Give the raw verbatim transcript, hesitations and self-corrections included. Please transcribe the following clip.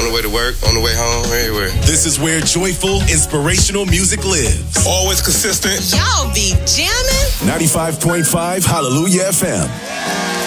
the way to work, on the way home, everywhere. This is where joyful, inspirational music lives. Always consistent. Y'all be jamming. ninety-five point five Hallelujah F M.